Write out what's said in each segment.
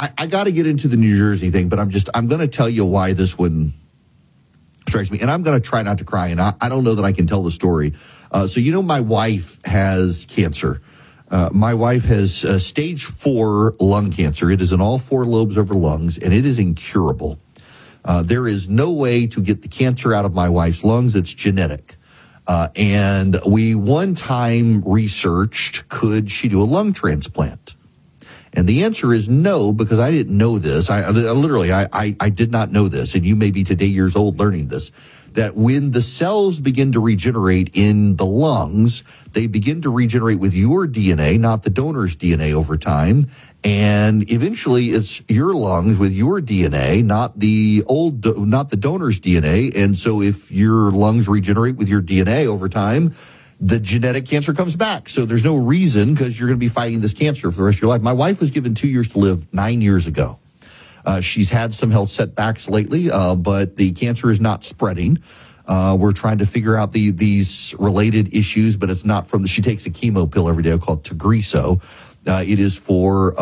I got to get into the New Jersey thing, but I'm going to tell you why this one strikes me. And I'm going to try not to cry. And I don't know that I can tell the story. So, my wife has cancer. My wife has stage 4 lung cancer. It is in all 4 lobes of her lungs, and it is incurable. There is no way to get the cancer out of my wife's lungs. It's genetic. And we one time researched, could she do a lung transplant? And the answer is no, because I didn't know this. I did not know this. And you may be today years old learning this, that when the cells begin to regenerate in the lungs, they begin to regenerate with your DNA, not the donor's DNA over time. And eventually it's your lungs with your DNA, not the donor's DNA. And so if your lungs regenerate with your DNA over time, the genetic cancer comes back. So there's no reason, because you're going to be fighting this cancer for the rest of your life. My wife was given 2 years to live 9 years ago. She's had some health setbacks lately, but the cancer is not spreading. We're trying to figure out these related issues, but it's not she takes a chemo pill every day called Tagrisso. It is for,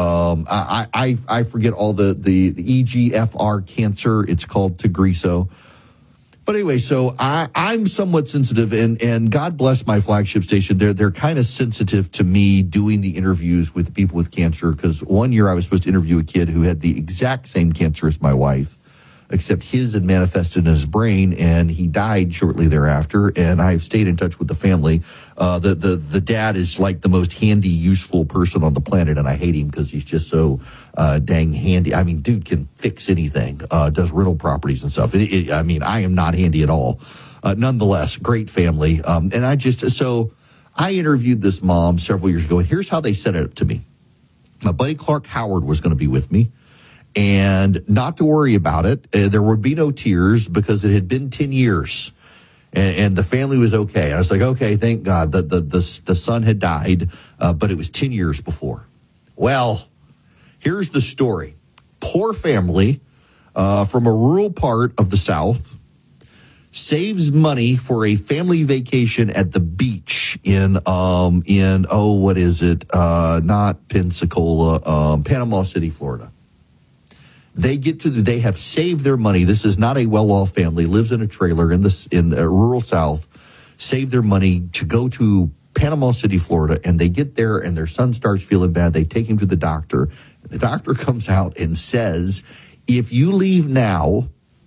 I forget all the EGFR cancer. It's called Tagrisso. But anyway, so I'm somewhat sensitive, and God bless my flagship station. They're kind of sensitive to me doing the interviews with people with cancer, because one year I was supposed to interview a kid who had the exact same cancer as my wife, except his had manifested in his brain, and he died shortly thereafter. And I've stayed in touch with the family. The dad is like the most handy, useful person on the planet, and I hate him because he's just so dang handy. I mean, dude can fix anything, does rental properties and stuff. I am not handy at all. Nonetheless, great family. And I interviewed this mom several years ago, and here's how they set it up to me. My buddy Clark Howard was going to be with me. And not to worry about it. There would be no tears because it had been 10 years and the family was okay. I was like, okay, thank God that the son had died, but it was 10 years before. Well, here's the story. Poor family, from a rural part of the South saves money for a family vacation at the beach in what is it? Not Pensacola, Panama City, Florida. They have saved their money. This is not a well-off family, lives in a trailer in the rural South, saved their money to go to Panama City, Florida, and they get there and their son starts feeling bad. They take him to the doctor. The doctor comes out and says, if you leave now,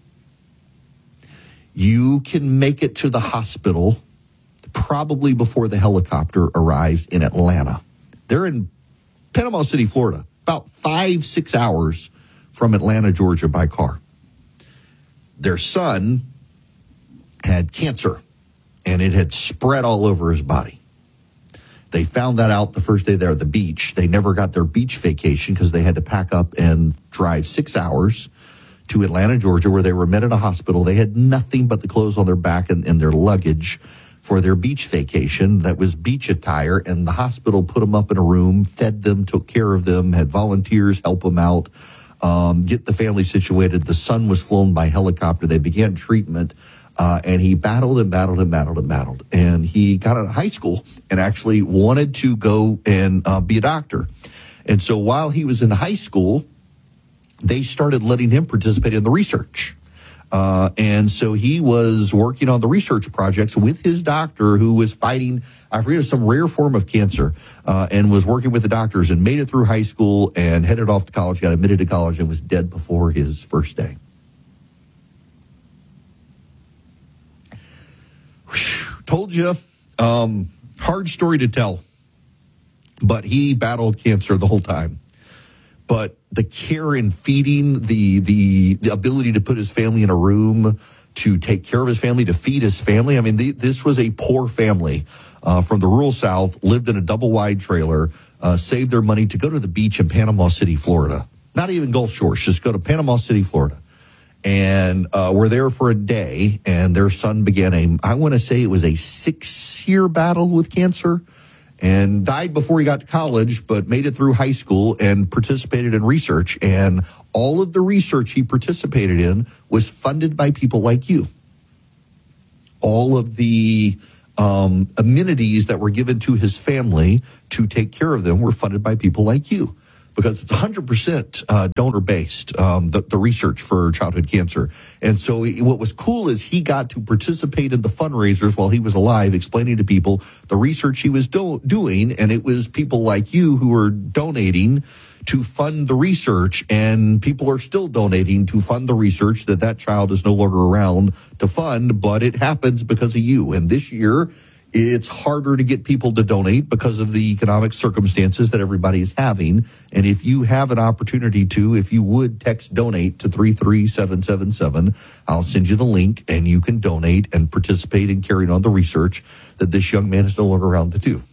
you can make it to the hospital probably before the helicopter arrives in Atlanta. They're in Panama City, Florida, about 5-6 hours from Atlanta, Georgia by car. Their son had cancer, and it had spread all over his body. They found that out the first day there at the beach. They never got their beach vacation because they had to pack up and drive 6 hours to Atlanta, Georgia, where they were met at a hospital. They had nothing but the clothes on their back and their luggage for their beach vacation. That was beach attire, and the hospital put them up in a room, fed them, took care of them, had volunteers help them out. Get the family situated. The son was flown by helicopter. They began treatment, and he battled. And he got out of high school and actually wanted to go and be a doctor. And so while he was in high school, they started letting him participate in the research. And so he was working on the research projects with his doctor, who was fighting, I forget, some rare form of cancer, and was working with the doctors and made it through high school and headed off to college, got admitted to college, and was dead before his first day. Whew, told you, hard story to tell, but he battled cancer the whole time. But the care and feeding, the ability to put his family in a room, to take care of his family, to feed his family. I mean, this was a poor family from the rural South, lived in a double-wide trailer, saved their money to go to the beach in Panama City, Florida. Not even Gulf Shores, just go to Panama City, Florida. And were there for a day, and their son began I want to say it was a 6-year battle with cancer, and died before he got to college, but made it through high school and participated in research. And all of the research he participated in was funded by people like you. All of the amenities that were given to his family to take care of them were funded by people like you. because it's 100% donor-based, the research for childhood cancer. And so what was cool is he got to participate in the fundraisers while he was alive, explaining to people the research he was doing. And it was people like you who were donating to fund the research, and people are still donating to fund the research that child is no longer around to fund, but it happens because of you. And this year, it's harder to get people to donate because of the economic circumstances that everybody is having. And if you have an opportunity to, if you would text donate to 33777, I'll send you the link and you can donate and participate in carrying on the research that this young man is no longer around to do.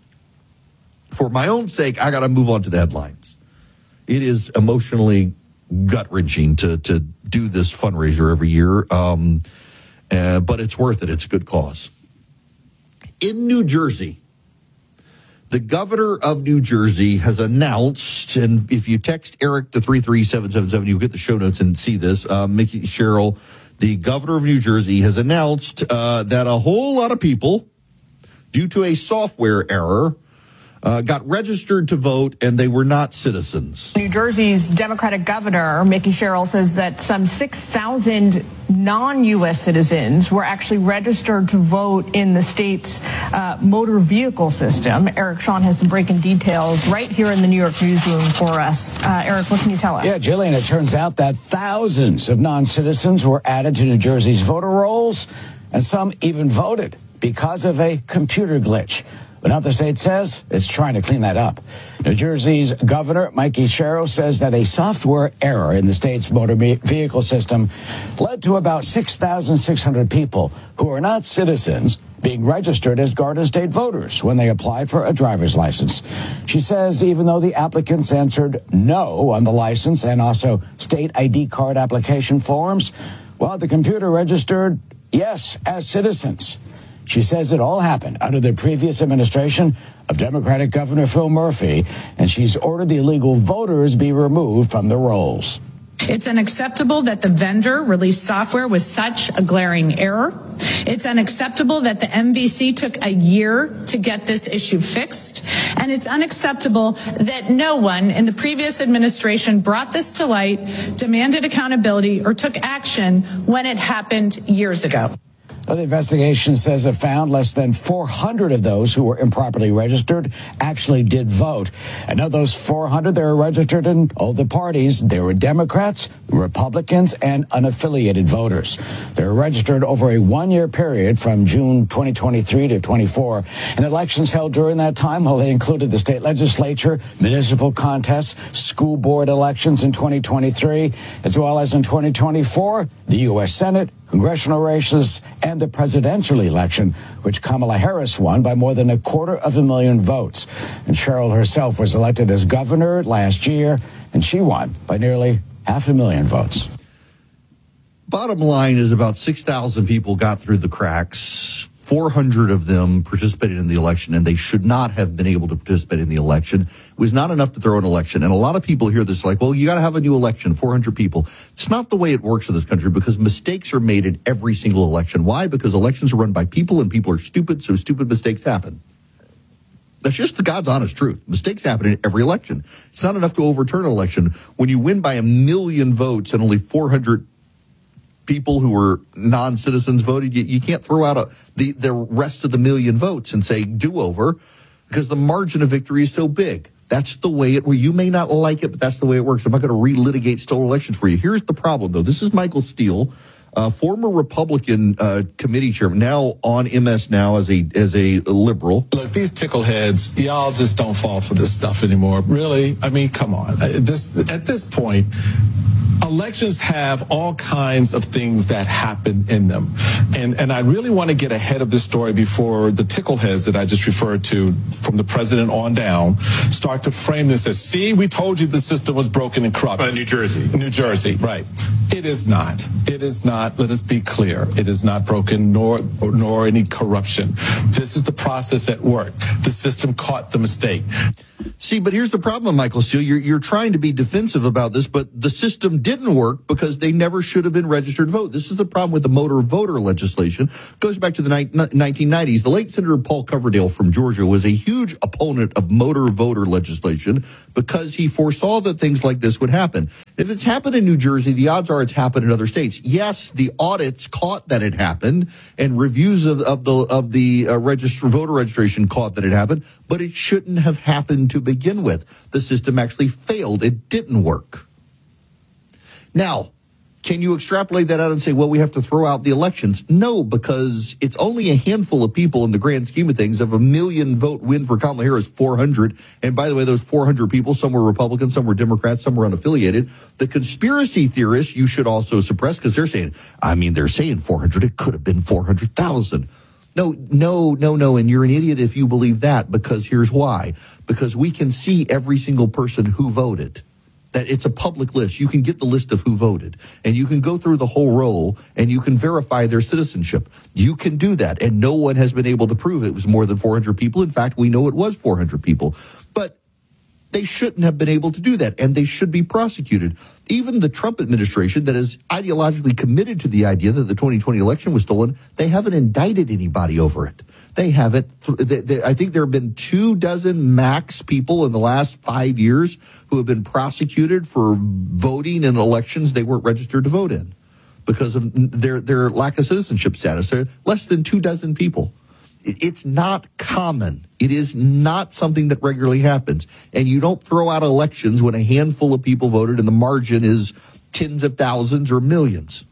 For my own sake, I got to move on to the headlines. It is emotionally gut-wrenching to do this fundraiser every year, but it's worth it. It's a good cause. In New Jersey, the governor of New Jersey has announced, and if you text Eric to 33777, you'll get the show notes and see this. Mickey Sherrill, the governor of New Jersey, has announced that a whole lot of people, due to a software error, got registered to vote, and they were not citizens. New Jersey's Democratic governor, Mickey Sherrill, says that some 6,000 non-U.S. citizens were actually registered to vote in the state's motor vehicle system. Eric Shawn has some breaking details right here in the New York newsroom for us. Eric, what can you tell us? Yeah, Jillian, it turns out that thousands of non-citizens were added to New Jersey's voter rolls, and some even voted because of a computer glitch. But now the state says it's trying to clean that up. New Jersey's governor, Mickey Sherrill, says that a software error in the state's motor vehicle system led to about 6,600 people who are not citizens being registered as Garden State voters when they applied for a driver's license. She says even though the applicants answered no on the license and also state ID card application forms, well, the computer registered yes as citizens. She says it all happened under the previous administration of Democratic Governor Phil Murphy, and she's ordered the illegal voters be removed from the rolls. It's unacceptable that the vendor released software with such a glaring error. It's unacceptable that the MVC took a year to get this issue fixed. And it's unacceptable that no one in the previous administration brought this to light, demanded accountability, or took action when it happened years ago. The investigation says it found less than 400 of those who were improperly registered actually did vote. And of those 400, they were registered in all the parties. They were Democrats, Republicans, and unaffiliated voters. They were registered over a one-year period from June 2023 to 24. And elections held during that time, well, they included the state legislature, municipal contests, school board elections in 2023, as well as in 2024, the U.S. Senate, congressional races, and the presidential election, which Kamala Harris won by more than 250,000 votes. And Sherrill herself was elected as governor last year, and she won by nearly 500,000 votes. Bottom line is about 6,000 people got through the cracks. 400 of them participated in the election, and they should not have been able to participate in the election. It was not enough to throw an election. And a lot of people hear this like, well, you got to have a new election, 400 people. It's not the way it works in this country because mistakes are made in every single election. Why? Because elections are run by people, and people are stupid, so stupid mistakes happen. That's just the God's honest truth. Mistakes happen in every election. It's not enough to overturn an election. When you win by 1 million votes and only 400 people who were non-citizens voted, you can't throw out the rest of the 1 million votes and say do-over because the margin of victory is so big. That's the way it, well, you may not like it, but that's the way it works. I'm not going to relitigate stolen elections for you. Here's the problem, though. This is Michael Steele, former Republican committee chairman, now on MS now as a liberal. Look, these tickleheads, y'all just don't fall for this stuff anymore. Really? I mean, come on. At this point, elections have all kinds of things that happen in them. And I really want to get ahead of this story before the tickleheads that I just referred to from the president on down start to frame this as, see, we told you the system was broken and corrupt. New Jersey. New Jersey, right. It is not. It is not. Let us be clear. It is not broken, nor any corruption. This is the process at work. The system caught the mistake. See, but here's the problem, Michael Steele. You're trying to be defensive about this, but the system didn't work because they never should have been registered to vote. This is the problem with the motor voter legislation. It goes back to the 1990s. The late Senator Paul Coverdale from Georgia was a huge opponent of motor voter legislation because he foresaw that things like this would happen. If it's happened in New Jersey, the odds are it's happened in other states. Yes, the audits caught that it happened, and reviews of the voter registration caught that it happened, but it shouldn't have happened to begin with. The system actually failed. It didn't work. Now, can you extrapolate that out and say, well, we have to throw out the elections? No, because it's only a handful of people in the grand scheme of things. Of a 1 million vote win for Kamala Harris, 400. And by the way, those 400 people, some were Republicans, some were Democrats, some were unaffiliated. The conspiracy theorists you should also suppress because they're saying 400. It could have been 400,000. No. And you're an idiot if you believe that, because here's why. Because we can see every single person who voted. That it's a public list. You can get the list of who voted, and you can go through the whole roll, and you can verify their citizenship. You can do that, and no one has been able to prove it was more than 400 people. In fact, we know it was 400 people. But they shouldn't have been able to do that, and they should be prosecuted. Even the Trump administration that is ideologically committed to the idea that the 2020 election was stolen, they haven't indicted anybody over it. They haven't. I think there have been 24 max people in the last 5 years who have been prosecuted for voting in elections they weren't registered to vote in because of their lack of citizenship status. They're less than 24 people. It's not common. It is not something that regularly happens. And you don't throw out elections when a handful of people voted and the margin is tens of thousands or millions.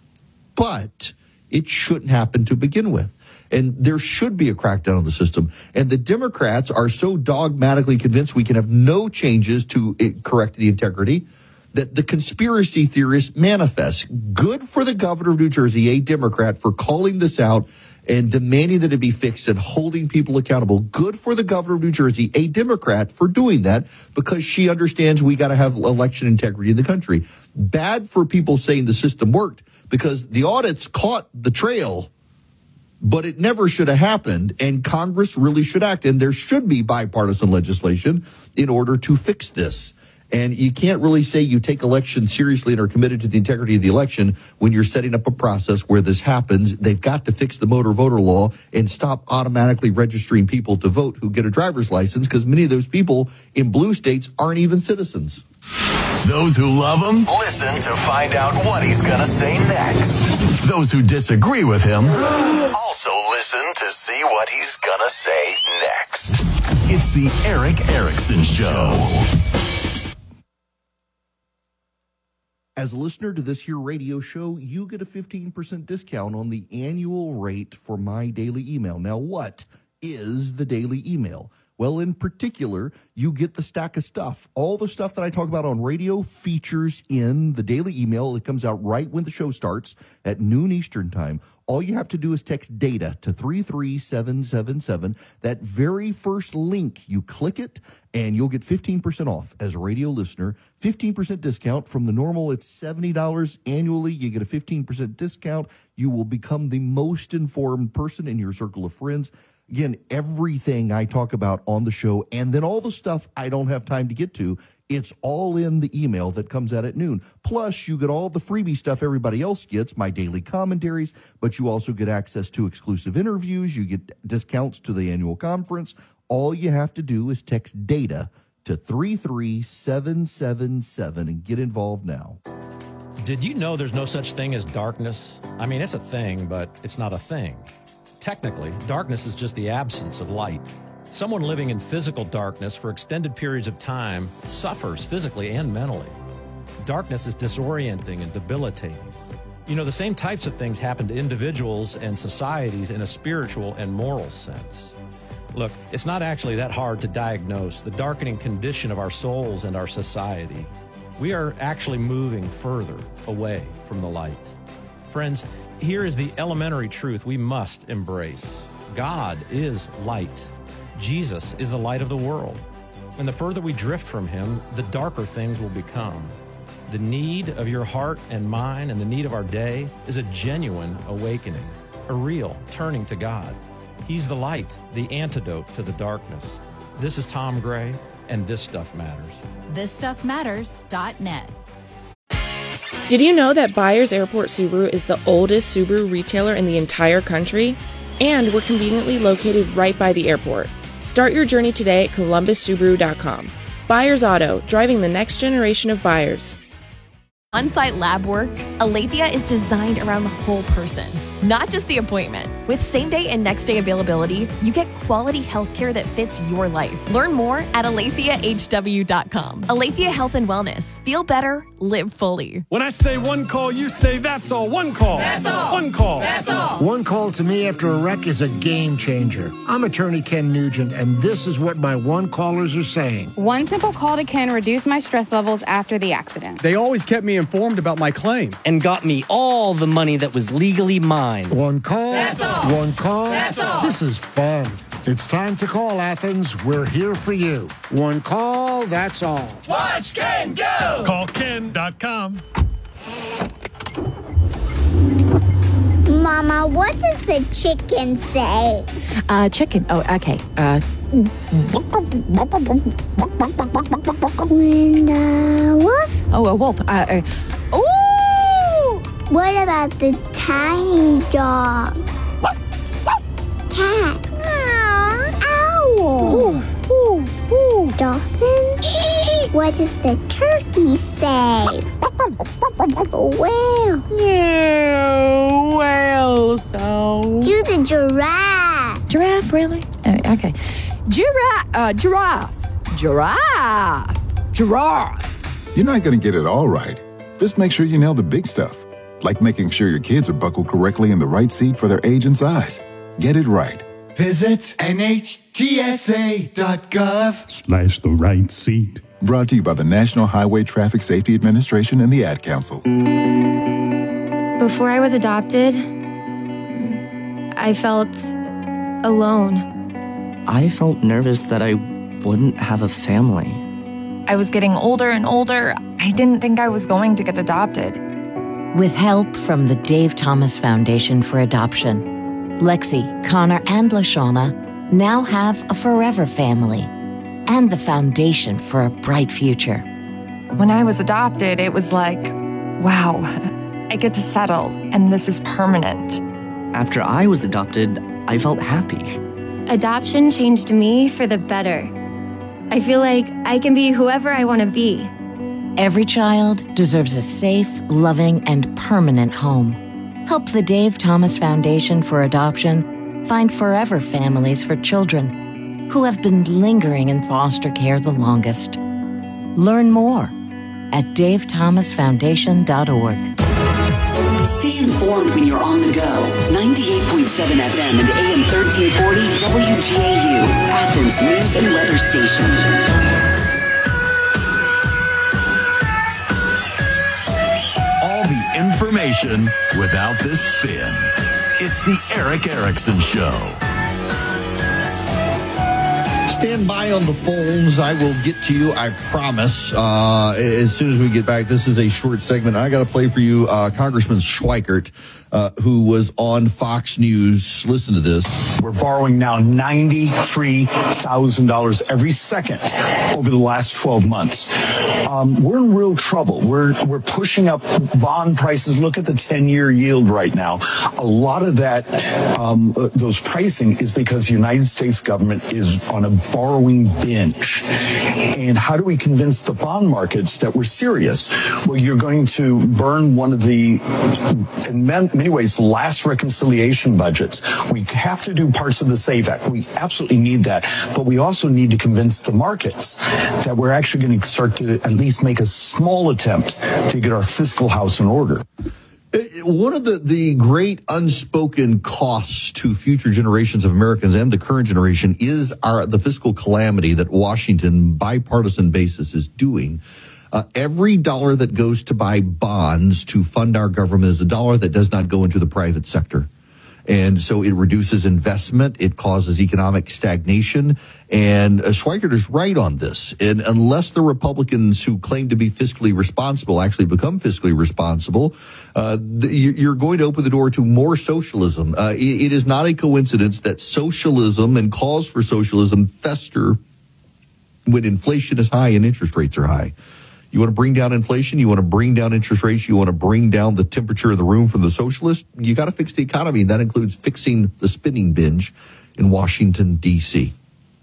But it shouldn't happen to begin with. And there should be a crackdown on the system. And the Democrats are so dogmatically convinced we can have no changes to correct the integrity that the conspiracy theorists manifest. Good for the governor of New Jersey, a Democrat, for calling this out and demanding that it be fixed and holding people accountable. Good for the governor of New Jersey, a Democrat, for doing that because she understands we got to have election integrity in the country. Bad for people saying the system worked because the audits caught the trail, but it never should have happened, and Congress really should act, and there should be bipartisan legislation in order to fix this. And you can't really say you take elections seriously and are committed to the integrity of the election when you're setting up a process where this happens. They've got to fix the motor voter law and stop automatically registering people to vote who get a driver's license, because many of those people in blue states aren't even citizens. Those who love him, listen to find out what he's going to say next. Those who disagree with him, also listen to see what he's going to say next. It's the Erick Erickson Show. As a listener to this here radio show, you get a 15% discount on the annual rate for my daily email. Now, what is the daily email? Well, in particular, you get the stack of stuff. All the stuff that I talk about on radio features in the daily email. It comes out right when the show starts at noon Eastern time. All you have to do is text DATA to 33777. That very first link, you click it, and you'll get 15% off as a radio listener. 15% discount from the normal. It's $70 annually. You get a 15% discount. You will become the most informed person in your circle of friends. Again, everything I talk about on the show, and then all the stuff I don't have time to get to, it's all in the email that comes out at noon. Plus, you get all the freebie stuff everybody else gets, my daily commentaries, but you also get access to exclusive interviews. You get discounts to the annual conference. All you have to do is text DATA to 33777 and get involved now. Did you know there's no such thing as darkness? I mean, it's a thing, but it's not a thing. Technically, darkness is just the absence of light. Someone living in physical darkness for extended periods of time suffers physically and mentally. Darkness is disorienting and debilitating. You know, the same types of things happen to individuals and societies in a spiritual and moral sense. Look, it's not actually that hard to diagnose the darkening condition of our souls and our society. We are actually moving further away from the light. Friends, here is the elementary truth we must embrace. God is light. Jesus is the light of the world. And the further we drift from him, the darker things will become. The need of your heart and mine and the need of our day is a genuine awakening, a real turning to God. He's the light, the antidote to the darkness. This is Tom Gray, and This Stuff Matters. ThisStuffMatters.net. Did you know that Byers Airport Subaru is the oldest Subaru retailer in the entire country? And we're conveniently located right by the airport. Start your journey today at ColumbusSubaru.com. Byers Auto, driving the next generation of buyers. On-site lab work, Aletheia is designed around the whole person, not just the appointment. With same-day and next-day availability, you get quality healthcare that fits your life. Learn more at AlethiaHW.com. Aletheia Health and Wellness. Feel better, live fully. When I say one call, you say that's all. One call. That's all. One call. That's all. One call to me after a wreck is a game changer. I'm attorney Ken Nugent, and this is what my one callers are saying. One simple call to Ken reduced my stress levels after the accident. They always kept me informed about my claim and got me all the money that was legally mine. One call. That's all. One call. That's all. This is fun. It's time to call, Athens. We're here for you. One call, that's all. Watch Ken go! Call Ken.com. Mama, what does the chicken say? Chicken. Oh, okay. When the wolf? Oh, a wolf. Ooh! What about the tiny dog? Cat. Owl. Ooh. Dolphin? What does the turkey say? Whale. Yeah, whale sound. Do the giraffe. Giraffe, really? Okay. Giraffe. You're not going to get it all right. Just make sure you nail the big stuff, like making sure your kids are buckled correctly in the right seat for their age and size. Get it right. Visit NHTSA.gov/the right seat. Brought to you by the National Highway Traffic Safety Administration and the Ad Council. Before I was adopted, I felt alone. I felt nervous that I wouldn't have a family. I was getting older and older. I didn't think I was going to get adopted. With help from the Dave Thomas Foundation for Adoption, Lexi, Connor, and LaShawna now have a forever family and the foundation for a bright future. When I was adopted, it was like, wow, I get to settle, and this is permanent. After I was adopted, I felt happy. Adoption changed me for the better. I feel like I can be whoever I want to be. Every child deserves a safe, loving, and permanent home. Help the Dave Thomas Foundation for Adoption find forever families for children who have been lingering in foster care the longest. Learn more at davethomasfoundation.org. Stay informed when you're on the go. 98.7 FM and AM 1340 WGAU, Athens News and Weather Station. Information without the spin. It's the Eric Erickson Show. Stand by on the phones. I will get to you, I promise, as soon as we get back. This is a short segment. I got to play for you Congressman Schweikert, who was on Fox News. Listen to this. We're borrowing now $93,000 every second over the last 12 months. We're in real trouble. We're pushing up bond prices. Look at the 10-year yield right now. A lot of that, those pricing is because the United States government is on a borrowing binge. And how do we convince the bond markets that we're serious? Well, you're going to burn one of the, in many ways, last reconciliation budgets. We have to do parts of the SAVE Act. We absolutely need that. But we also need to convince the markets that we're actually going to start to at least make a small attempt to get our fiscal house in order. One of the great unspoken costs to future generations of Americans and the current generation is the fiscal calamity that Washington, bipartisan basis, is doing. Every dollar that goes to buy bonds to fund our government is a dollar that does not go into the private sector. And so it reduces investment. It causes economic stagnation. And Schweikert is right on this. And unless the Republicans who claim to be fiscally responsible actually become fiscally responsible, you're going to open the door to more socialism. It is not a coincidence that socialism and calls for socialism fester when inflation is high and interest rates are high. You want to bring down inflation? You want to bring down interest rates? You want to bring down the temperature of the room for the socialists? You got to fix the economy. And that includes fixing the spending binge in Washington, D.C.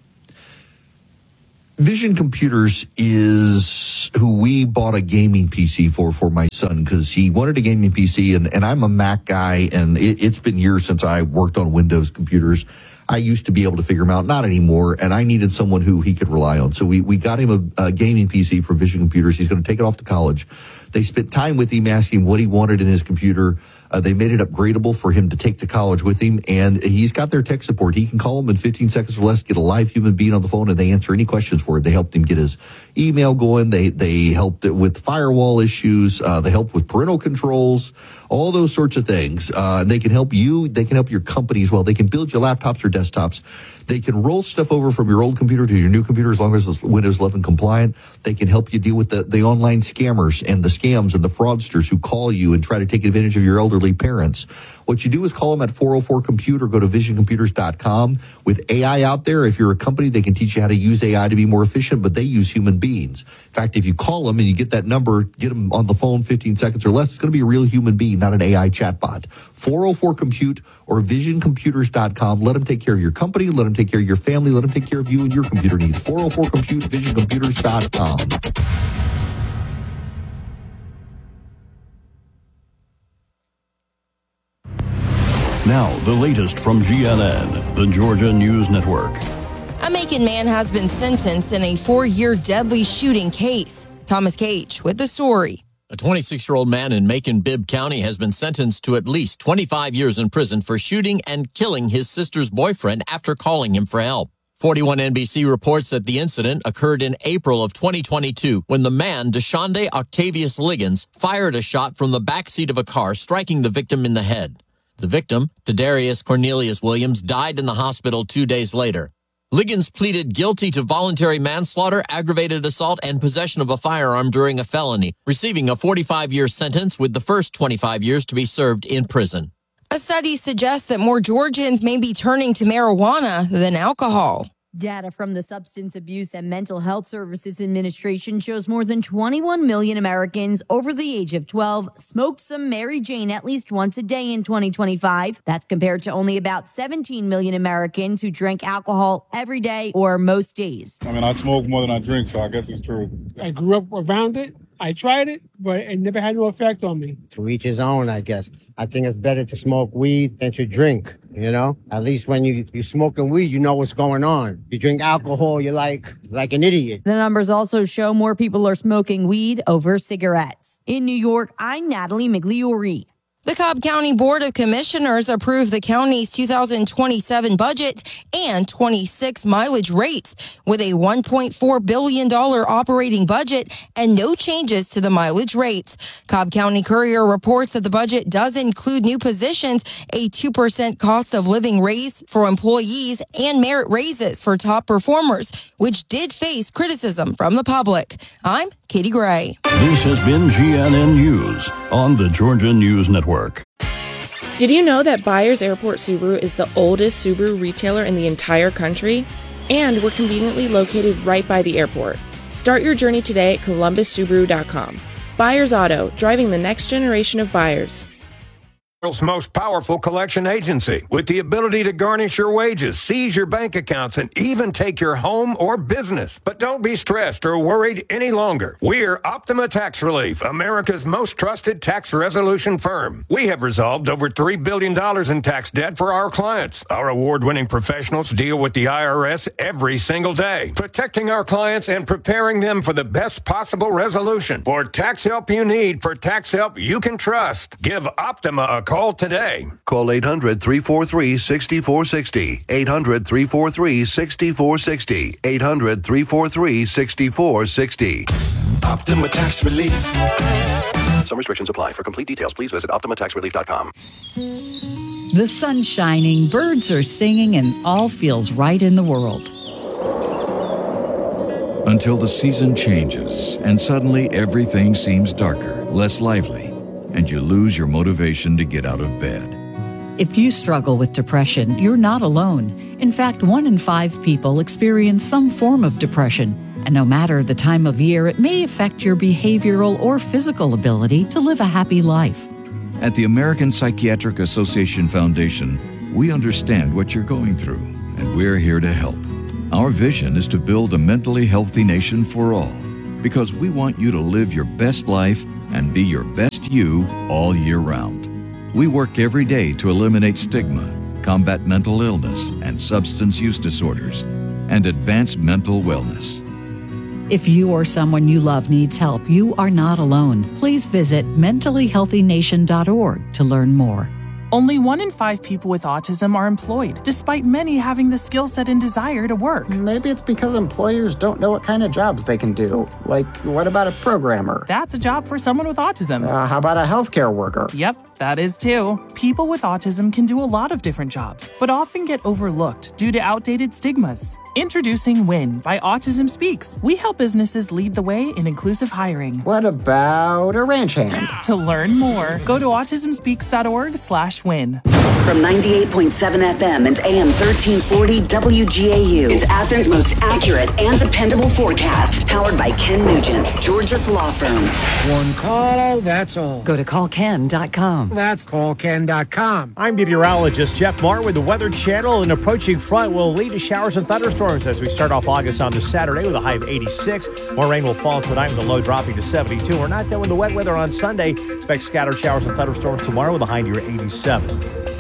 Vision Computers is who we bought a gaming PC for my son because he wanted a gaming PC, and I'm a Mac guy, and it's been years since I worked on Windows computers. I used to be able to figure them out, not anymore, and I needed someone who he could rely on. So we got him a gaming PC for Vision Computers. He's going to take it off to college. They spent time with him asking what he wanted in his computer. They made it upgradable for him to take to college with him, and he's got their tech support. He can call them in 15 seconds or less, get a live human being on the phone, and they answer any questions for him. They helped him get his email going. They helped with firewall issues. They helped with parental controls, all those sorts of things. They can help you. They can help your company as well. They can build your laptops or desktops. They can roll stuff over from your old computer to your new computer as long as it's Windows 11 compliant. They can help you deal with the online scammers and the scams and the fraudsters who call you and try to take advantage of your elderly parents. What you do is call them at 404-COMPUTE or go to visioncomputers.com. With AI out there, if you're a company, they can teach you how to use AI to be more efficient, but they use human beings. In fact, if you call them and you get that number, get them on the phone 15 seconds or less, it's going to be a real human being, not an AI chatbot. 404-COMPUTE or visioncomputers.com. Let them take care of your company. Let them take care of your family. Let them take care of you and your computer needs. 404-COMPUTE, visioncomputers.com. Now, the latest from GNN, the Georgia News Network. A Macon man has been sentenced in a 4-year deadly shooting case. Thomas Cage with the story. A 26-year-old man in Macon-Bibb County has been sentenced to at least 25 years in prison for shooting and killing his sister's boyfriend after calling him for help. 41 NBC reports that the incident occurred in April of 2022 when the man, Deshonde Octavius Liggins, fired a shot from the backseat of a car, striking the victim in the head. The victim, Tadarius Cornelius Williams, died in the hospital 2 days later. Liggins pleaded guilty to voluntary manslaughter, aggravated assault, and possession of a firearm during a felony, receiving a 45-year sentence with the first 25 years to be served in prison. A study suggests that more Georgians may be turning to marijuana than alcohol. Data from the Substance Abuse and Mental Health Services Administration shows more than 21 million Americans over the age of 12 smoked some Mary Jane at least once a day in 2025. That's compared to only about 17 million Americans who drank alcohol every day or most days. I mean, I smoke more than I drink, so I guess it's true. I grew up around it. I tried it, but it never had no effect on me. To each his own, I guess. I think it's better to smoke weed than to drink, you know? At least when you smoking weed, you know what's going on. You drink alcohol, you're like an idiot. The numbers also show more people are smoking weed over cigarettes. In New York, I'm Natalie Migliori. The Cobb County Board of Commissioners approved the county's 2027 budget and 26 mileage rates with a $1.4 billion operating budget and no changes to the mileage rates. Cobb County Courier reports that the budget does include new positions, a 2% cost of living raise for employees, and merit raises for top performers, which did face criticism from the public. I'm Katie Gray. This has been GNN News on the Georgia News Network. Did you know that Byers Airport Subaru is the oldest Subaru retailer in the entire country? And we're conveniently located right by the airport. Start your journey today at columbussubaru.com. Byers Auto, driving the next generation of buyers. World's most powerful collection agency with the ability to garnish your wages, seize your bank accounts, and even take your home or business. But don't be stressed or worried any longer. We're Optima Tax Relief, America's most trusted tax resolution firm. We have resolved over $3 billion in tax debt for our clients. Our award-winning professionals deal with the IRS every single day, protecting our clients and preparing them for the best possible resolution. For tax help you need, for tax help you can trust, give Optima a call today. Call 800-343-6460. 800-343-6460. 800-343-6460. Optima Tax Relief. Some restrictions apply. For complete details, please visit OptimaTaxRelief.com. The sun's shining, birds are singing, and all feels right in the world. Until the season changes and suddenly everything seems darker, less lively, and you lose your motivation to get out of bed. If you struggle with depression, you're not alone. In fact, 1 in 5 people experience some form of depression, and no matter the time of year, it may affect your behavioral or physical ability to live a happy life. At the American Psychiatric Association Foundation, we understand what you're going through, and we're here to help. Our vision is to build a mentally healthy nation for all, because we want you to live your best life and be your best you all year round. We work every day to eliminate stigma, combat mental illness and substance use disorders, and advance mental wellness. If you or someone you love needs help, you are not alone. Please visit mentallyhealthynation.org to learn more. Only 1 in 5 people with autism are employed, despite many having the skill set and desire to work. Maybe it's because employers don't know what kind of jobs they can do. Like, what about a programmer? That's a job for someone with autism. How about a healthcare worker? Yep, that is too. People with autism can do a lot of different jobs, but often get overlooked due to outdated stigmas. Introducing WIN by Autism Speaks. We help businesses lead the way in inclusive hiring. What about a ranch hand? To learn more, go to autismspeaks.org/win. From 98.7 FM and AM 1340 WGAU, it's Athens' most accurate and dependable forecast. Powered by Ken Nugent, Georgia's law firm. One call, that's all. Go to callken.com. That's callken.com. I'm meteorologist Jeff Marr with the Weather Channel. An approaching front will lead to showers and thunderstorms as we start off August on this Saturday with a high of 86. More rain will fall tonight with the low dropping to 72. We're not done with the wet weather on Sunday. Expect scattered showers and thunderstorms tomorrow with a high near 87.